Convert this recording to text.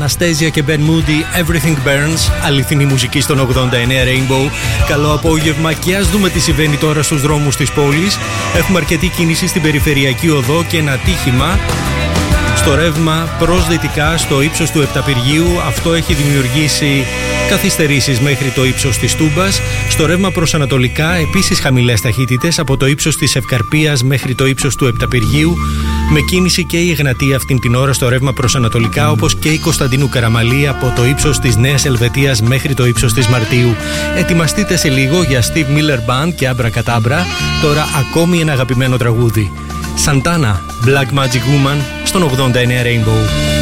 Anastasia και Ben Moody, Everything Burns, αληθινή μουσική στον 89 Rainbow. Καλό απόγευμα και ας δούμε τι συμβαίνει τώρα στους δρόμους της πόλης. Έχουμε αρκετή κίνηση στην περιφερειακή οδό και ένα ατύχημα στο ρεύμα προς δυτικά στο ύψος του Επταπηργείου. Αυτό έχει δημιουργήσει καθυστερήσεις μέχρι το ύψος της Τούμπας. Στο ρεύμα προς ανατολικά επίσης χαμηλές ταχύτητες από το ύψος της Ευκαρπίας μέχρι το ύψος του Επταπηργείου, με κίνηση και η Εγνατία αυτήν την ώρα στο ρεύμα προς ανατολικά, όπως και η Κωνσταντίνου Καραμαλή από το ύψος της Νέας Ελβετίας μέχρι το ύψος της Μαρτίου. Ετοιμαστείτε σε λίγο για Steve Miller Band και Abra Cadabra. Τώρα ακόμη ένα αγαπημένο τραγούδι. Santana, Black Magic Woman στον 89 Rainbow.